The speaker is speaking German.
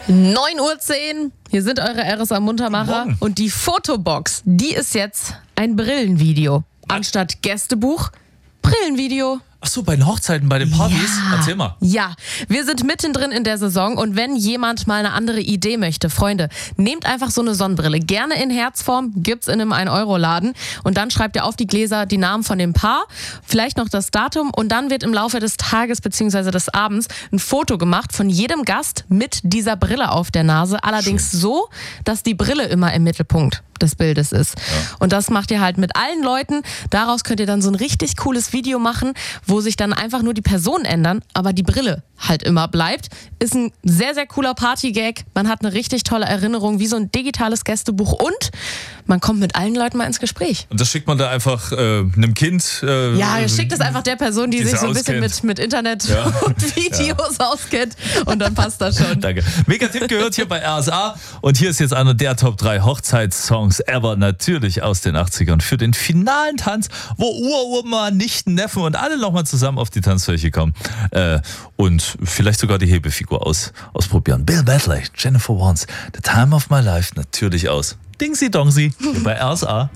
9:10 Uhr, hier sind eure RSA Muntermacher und die Fotobox, die ist jetzt ein Brillenvideo. Anstatt Gästebuch, Brillenvideo. Ach so, bei den Hochzeiten, bei den Partys? Ja. Erzähl mal. Ja, wir sind mittendrin in der Saison und wenn jemand mal eine andere Idee möchte, Freunde, nehmt einfach so eine Sonnenbrille. Gerne in Herzform, gibt's in einem 1-Euro-Laden und dann schreibt ihr auf die Gläser die Namen von dem Paar, vielleicht noch das Datum und dann wird im Laufe des Tages bzw. des Abends ein Foto gemacht von jedem Gast mit dieser Brille auf der Nase. Allerdings so, dass die Brille immer im Mittelpunkt des Bildes ist. Ja. Und das macht ihr halt mit allen Leuten. Daraus könnt ihr dann so ein richtig cooles Video machen, wo sich dann einfach nur die Personen ändern, aber die Brille halt immer bleibt. Ist ein sehr, sehr cooler Party-Gag. Man hat eine richtig tolle Erinnerung, wie so ein digitales Gästebuch und man kommt mit allen Leuten mal ins Gespräch. Und das schickt man da einfach einem Kind? Ja, ihr schickt es einfach der Person, die sich so ein bisschen mit Internet und Videos auskennt und dann passt das schon. Danke. Mega Tipp gehört hier bei RSA und hier ist jetzt einer der Top 3 Hochzeitssongs ever, natürlich aus den 80ern für den finalen Tanz, wo Uroma, Nichten, Neffen und alle nochmal zusammen auf die Tanzfläche kommen und vielleicht sogar die Hebefigur ausprobieren. Bill Medley, Jennifer Warnes, The Time of My Life natürlich aus. Dingsy Dongsi bei RSA.